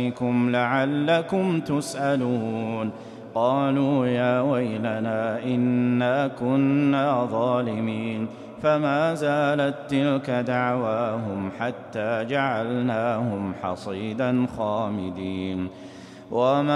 لعلكم تسألون قالوا يا ويلنا إنا كنا ظالمين فما زالت تلك دعواهم حتى جعلناهم حصيدا خامدين.